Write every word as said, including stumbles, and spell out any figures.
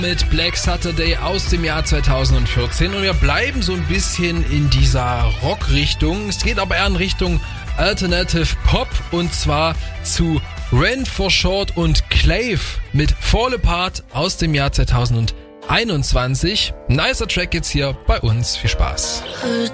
mit Black Saturday aus dem Jahr zweitausendvierzehn und wir bleiben so ein bisschen in dieser Rock-Richtung. Es geht aber eher in Richtung Alternative Pop und zwar zu Ren for Short und Clave mit Fall Apart aus dem Jahr zweitausendeinundzwanzig. Nicer Track jetzt hier bei uns. Viel Spaß.